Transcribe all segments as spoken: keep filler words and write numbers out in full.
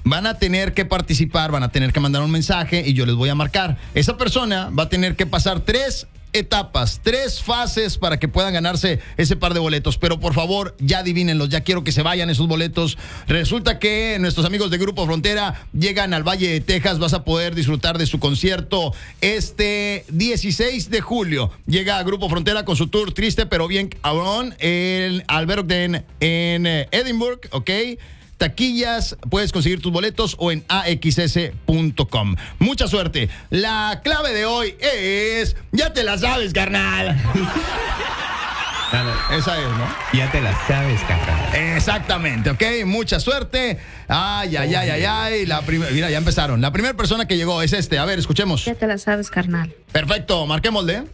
van a tener que participar, van a tener que mandar un mensaje y yo les voy a marcar. Esa persona va a tener que pasar tres etapas, tres fases para que puedan ganarse ese par de boletos. Pero por favor, ya adivínenlos, ya quiero que se vayan esos boletos. Resulta que nuestros amigos de Grupo Frontera llegan al Valle de Texas. Vas a poder disfrutar de su concierto este dieciséis de julio. Llega a Grupo Frontera con su tour Triste pero bien cabrón en Alberton en Edinburgh, ¿ok? Taquillas, puedes conseguir tus boletos o en a x s punto com. Mucha suerte. La clave de hoy es... Ya te la sabes, carnal. Esa es, ¿no? Ya te la sabes, carnal. Exactamente, ok. Mucha suerte. Ay, ay, ay, ay, ay. La prim- Mira, ya empezaron. La primera persona que llegó es este. A ver, escuchemos. Ya te la sabes, carnal. Perfecto, marquémosle.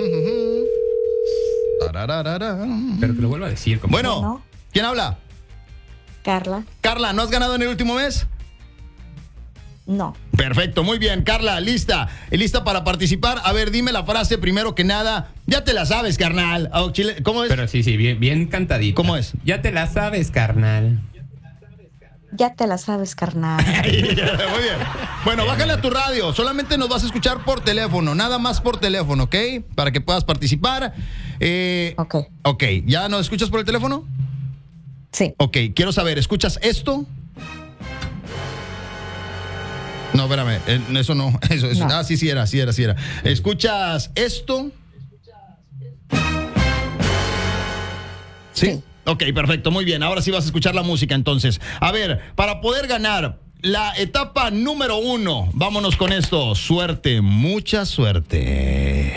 Pero que lo vuelva a decir. Como Bueno, No. ¿quién habla? Carla, Carla, ¿no has ganado en el último mes? no. Perfecto, muy bien. Carla, lista. ¿Lista para participar? A ver, dime la frase primero que nada. Ya te la sabes, carnal. Oh, Chile, ¿cómo es? Pero sí, sí, bien, bien cantadito. ¿Cómo es? Ya te la sabes, carnal. Ya te la sabes, carnal. Muy bien. Bueno, bájale a tu radio. Solamente nos vas a escuchar por teléfono. Nada más por teléfono, ¿ok? Para que puedas participar. Eh, Ok. Ok, ¿ya nos escuchas por el teléfono? Sí. Ok, quiero saber, ¿escuchas esto? No, espérame, eh, eso no, eso, eso. No. Ah, sí, sí era, sí era, sí era. ¿Escuchas esto? ¿Sí? Sí. Ok, perfecto, muy bien. Ahora sí vas a escuchar la música entonces. A ver, para poder ganar la etapa número uno, vámonos con esto. Suerte, mucha suerte.